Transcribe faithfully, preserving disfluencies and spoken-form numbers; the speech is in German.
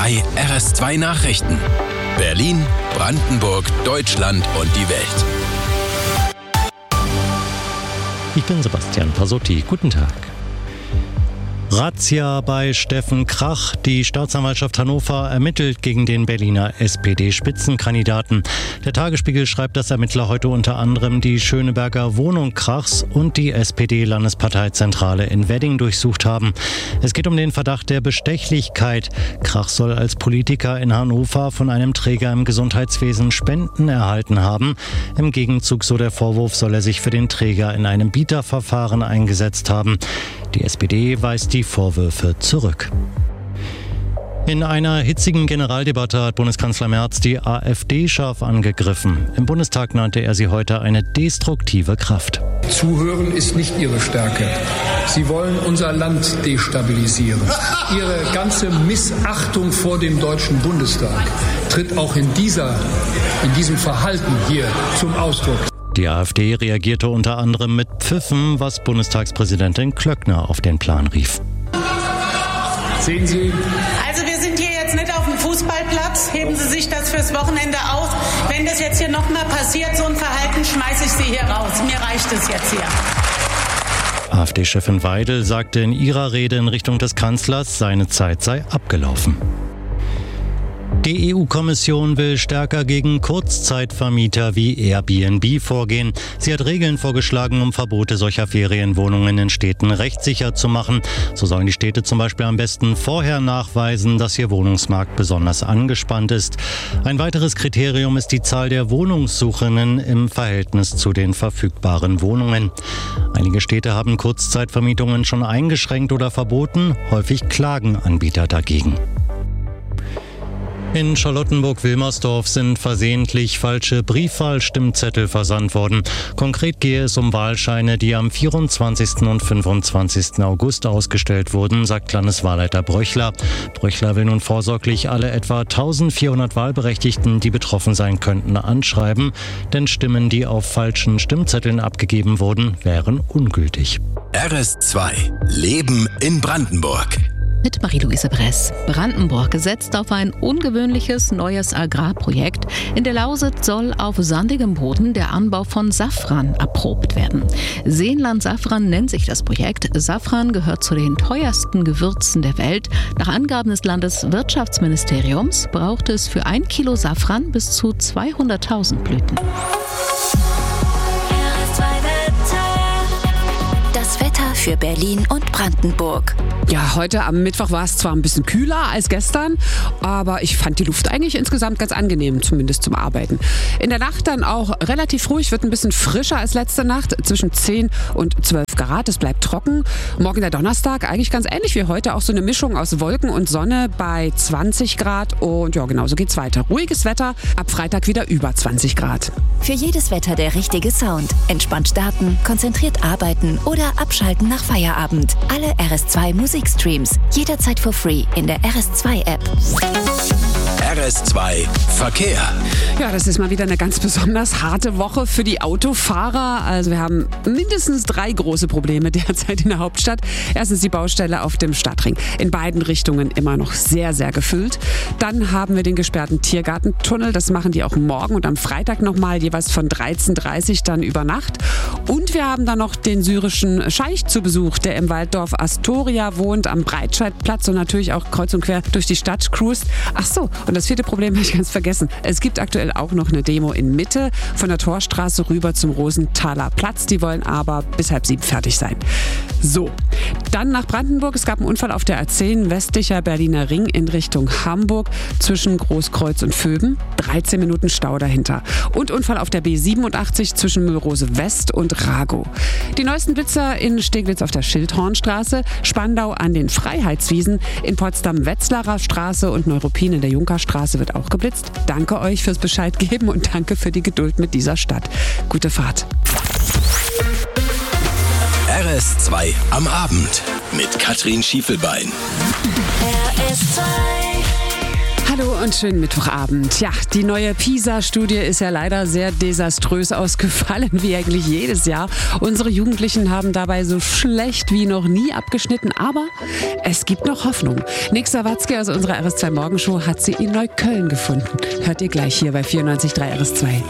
zwei R S zwei Nachrichten. Berlin, Brandenburg, Deutschland und die Welt. Ich bin Sebastian Pasotti. Guten Tag. Razzia bei Steffen Krach. Die Staatsanwaltschaft Hannover ermittelt gegen den Berliner S P D-Spitzenkandidaten. Der Tagesspiegel schreibt, dass Ermittler heute unter anderem die Schöneberger Wohnung Krachs und die S P D-Landesparteizentrale in Wedding durchsucht haben. Es geht um den Verdacht der Bestechlichkeit. Krach soll als Politiker in Hannover von einem Träger im Gesundheitswesen Spenden erhalten haben. Im Gegenzug, so der Vorwurf, soll er sich für den Träger in einem Bieterverfahren eingesetzt haben. Die S P D weist die Vorwürfe zurück. In einer hitzigen Generaldebatte hat Bundeskanzler Merz die AfD scharf angegriffen. Im Bundestag nannte er sie heute eine destruktive Kraft. Zuhören ist nicht ihre Stärke. Sie wollen unser Land destabilisieren. Ihre ganze Missachtung vor dem Deutschen Bundestag tritt auch in dieser, in diesem Verhalten hier zum Ausdruck. Die AfD reagierte unter anderem mit Pfiffen, was Bundestagspräsidentin Klöckner auf den Plan rief. Sehen Sie? Also wir sind hier jetzt nicht auf dem Fußballplatz. Heben Sie sich das fürs Wochenende aus. Wenn das jetzt hier nochmal passiert, so ein Verhalten, schmeiße ich Sie hier raus. Mir reicht es jetzt hier. AfD-Chefin Weidel sagte in ihrer Rede in Richtung des Kanzlers, seine Zeit sei abgelaufen. Die E U-Kommission will stärker gegen Kurzzeitvermieter wie Airbnb vorgehen. Sie hat Regeln vorgeschlagen, um Verbote solcher Ferienwohnungen in Städten rechtssicher zu machen. So sollen die Städte zum Beispiel am besten vorher nachweisen, dass ihr Wohnungsmarkt besonders angespannt ist. Ein weiteres Kriterium ist die Zahl der Wohnungssuchenden im Verhältnis zu den verfügbaren Wohnungen. Einige Städte haben Kurzzeitvermietungen schon eingeschränkt oder verboten. Häufig klagen Anbieter dagegen. In Charlottenburg-Wilmersdorf sind versehentlich falsche Briefwahlstimmzettel versandt worden. Konkret gehe es um Wahlscheine, die am vierundzwanzigsten und fünfundzwanzigsten August ausgestellt wurden, sagt Landeswahlleiter Bröchler. Bröchler will nun vorsorglich alle etwa eintausendvierhundert Wahlberechtigten, die betroffen sein könnten, anschreiben. Denn Stimmen, die auf falschen Stimmzetteln abgegeben wurden, wären ungültig. R S zwei Leben in Brandenburg. Mit Marie-Louise Bress. Brandenburg setzt auf ein ungewöhnliches neues Agrarprojekt. In der Lausitz soll auf sandigem Boden der Anbau von Safran erprobt werden. Seenland Safran nennt sich das Projekt. Safran gehört zu den teuersten Gewürzen der Welt. Nach Angaben des Landeswirtschaftsministeriums braucht es für ein Kilo Safran bis zu zweihunderttausend Blüten. Für Berlin und Brandenburg. Ja, heute am Mittwoch war es zwar ein bisschen kühler als gestern, aber ich fand die Luft eigentlich insgesamt ganz angenehm, zumindest zum Arbeiten. In der Nacht dann auch relativ ruhig, wird ein bisschen frischer als letzte Nacht, zwischen zehn und zwölf Grad, es bleibt trocken. Morgen der Donnerstag, eigentlich ganz ähnlich wie heute, auch so eine Mischung aus Wolken und Sonne bei zwanzig Grad und ja, genauso geht's weiter. Ruhiges Wetter, ab Freitag wieder über zwanzig Grad. Für jedes Wetter der richtige Sound. Entspannt starten, konzentriert arbeiten oder abschalten nach Feierabend. Alle R S zwei Musikstreams jederzeit for free in der R S zwei App. R S zwei Verkehr. Ja, das ist mal wieder eine ganz besonders harte Woche für die Autofahrer. Also wir haben mindestens drei große Probleme derzeit in der Hauptstadt. Erstens die Baustelle auf dem Stadtring. In beiden Richtungen immer noch sehr, sehr gefüllt. Dann haben wir den gesperrten Tiergartentunnel. Das machen die auch morgen und am Freitag nochmal jeweils von dreizehn Uhr dreißig dann über Nacht. Und wir haben dann noch den syrischen Scheich zu Besuch, der im Walddorf Astoria wohnt, am Breitscheidplatz und natürlich auch kreuz und quer durch die Stadt cruist. Ach so, und das vierte Problem habe ich ganz vergessen. Es gibt aktuell auch noch eine Demo in Mitte von der Torstraße rüber zum Rosenthaler Platz. Die wollen aber bis halb sieben fertig sein. So, dann nach Brandenburg. Es gab einen Unfall auf der A zehn, westlicher Berliner Ring in Richtung Hamburg zwischen Großkreuz und Vöben. dreizehn Minuten Stau dahinter. Und Unfall auf der B siebenundachtzig zwischen Müllrose West und Ragow. Die neuesten Blitzer in Steglitz auf der Schildhornstraße, Spandau an den Freiheitswiesen, in Potsdam Wetzlarer Straße und Neuruppin in der Junkerstraße wird auch geblitzt. Danke euch fürs Bescheid geben und danke für die Geduld mit dieser Stadt. Gute Fahrt. R S zwei am Abend mit Katrin Schiefelbein. R S zwei Hallo und schönen Mittwochabend. Ja, die neue PISA-Studie ist ja leider sehr desaströs ausgefallen, wie eigentlich jedes Jahr. Unsere Jugendlichen haben dabei so schlecht wie noch nie abgeschnitten, aber es gibt noch Hoffnung. Nick Sawatzki aus unserer R S zwei Morgenshow hat sie in Neukölln gefunden. Hört ihr gleich hier bei vierundneunzig Komma drei R S zwei.